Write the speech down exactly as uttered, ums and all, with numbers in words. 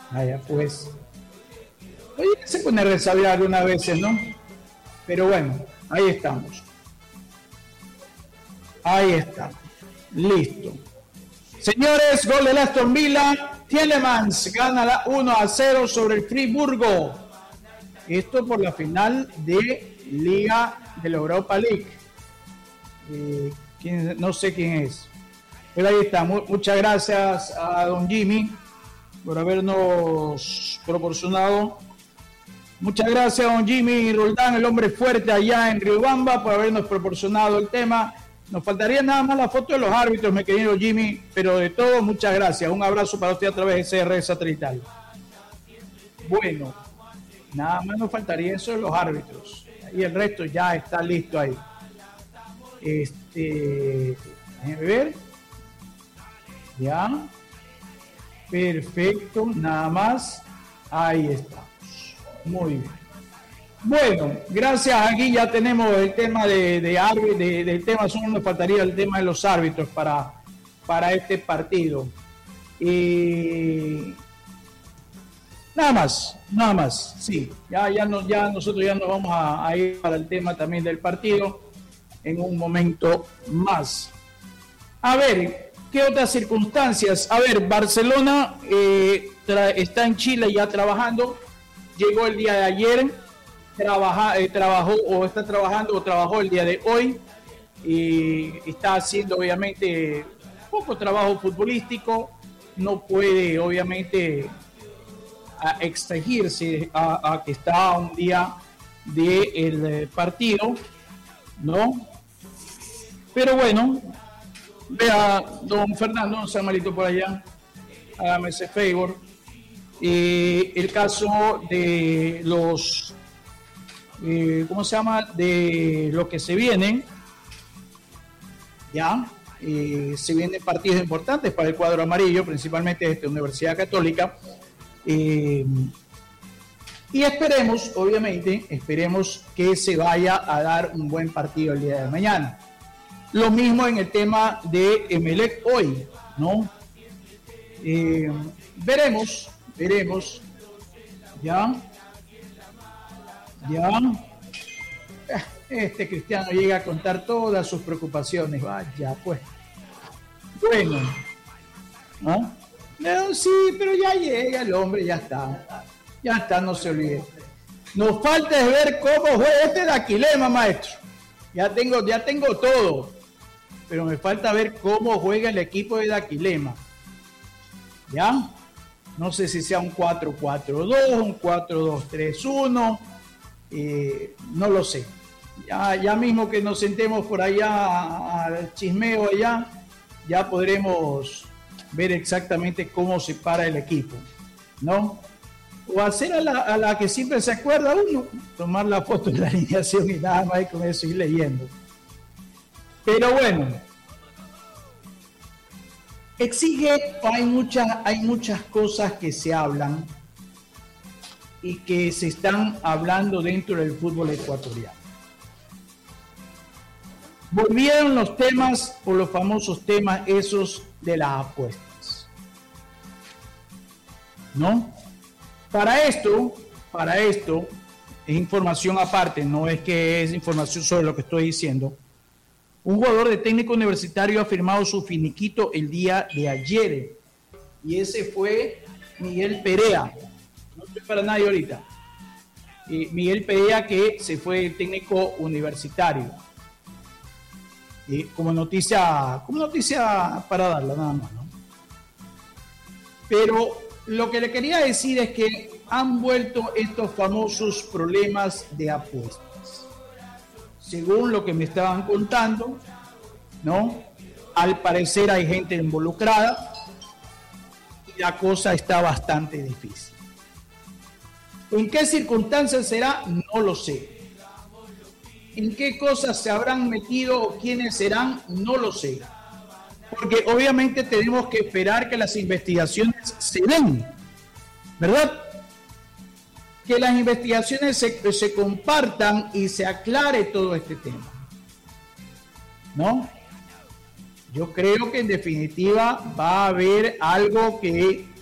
Vaya, pues. Oye, se pone resabiar algunas veces, ¿no? Pero bueno, ahí estamos. Ahí está. Listo. Señores, gol del Aston Villa. Tielemans gana la uno a cero sobre el Friburgo. Esto por la final de Liga de la Europa League. Eh, ¿quién, no sé quién es. Pero ahí está. Muchas gracias a don Jimmy por habernos proporcionado. Muchas gracias a don Jimmy Roldán, el hombre fuerte allá en Riobamba, por habernos proporcionado el tema. Nos faltaría nada más la foto de los árbitros, mi querido Jimmy, pero de todo, muchas gracias. Un abrazo para usted a través de C R Satelital. Bueno, nada más nos faltaría eso de los árbitros. Y el resto ya está listo ahí. Este, déjenme ver. Ya. Perfecto, nada más. Ahí estamos. Muy bien. Bueno, gracias. Aquí ya tenemos el tema de, de, de del tema, solo nos faltaría el tema de los árbitros para, para este partido. Y nada más, nada más, sí. Ya, ya, no, ya nosotros ya nos vamos a, a ir para el tema también del partido en un momento más. A ver, ¿qué otras circunstancias? A ver, Barcelona eh, tra- está en Chile ya trabajando. Llegó el día de ayer. Trabaja, eh, trabajó o está trabajando o trabajó el día de hoy y está haciendo obviamente poco trabajo futbolístico, no puede obviamente a exigirse a, a que está a un día del de partido, ¿no? Pero bueno, vea don Fernando, no sea malito por allá, hágame ese favor. Eh, el caso de los Eh, ¿cómo se llama? De lo que se vienen, ya, eh, se vienen partidos importantes para el cuadro amarillo, principalmente de esta Universidad Católica, eh, y esperemos, obviamente, esperemos que se vaya a dar un buen partido el día de mañana. Lo mismo en el tema de Emelec hoy, ¿no? Eh, veremos, veremos, ya. Ya, este Cristiano llega a contar todas sus preocupaciones. Vaya, pues. Bueno, ¿no? No, sí, pero ya llega el hombre, ya está. Ya está, no se olvide. Nos falta es ver cómo juega este de Aquilema, maestro. Ya tengo, ya tengo todo. Pero me falta ver cómo juega el equipo de Aquilema. ¿Ya? No sé si sea un cuatro cuatro dos, un cuatro dos tres uno. Eh, no lo sé. Ya, ya mismo que nos sentemos por allá al chismeo allá, ya podremos ver exactamente cómo se para el equipo, ¿no? O hacer a la, a la que siempre se acuerda uno, tomar la foto de la alineación y nada más, y con eso ir leyendo. Pero bueno, exige, hay muchas, hay muchas cosas que se hablan y que se están hablando dentro del fútbol ecuatoriano. Volvieron los temas, o los famosos temas esos de las apuestas, ¿no? Para esto, para esto, es información aparte, no es que es información sobre lo que estoy diciendo. Un jugador de Técnico Universitario ha firmado su finiquito el día de ayer, y ese fue Miguel Perea. No estoy para nadie ahorita. Eh, Miguel Perea, que se fue técnico universitario. Eh, como noticia, como noticia para darla nada más, ¿no? Pero lo que le quería decir es que han vuelto estos famosos problemas de apuestas. Según lo que me estaban contando, ¿no? Al parecer hay gente involucrada y la cosa está bastante difícil. ¿En qué circunstancias será? No lo sé. ¿En qué cosas se habrán metido o quiénes serán? No lo sé. Porque obviamente tenemos que esperar que las investigaciones se den, ¿verdad? Que las investigaciones se, se compartan y se aclare todo este tema, ¿no? Yo creo que en definitiva va a haber algo que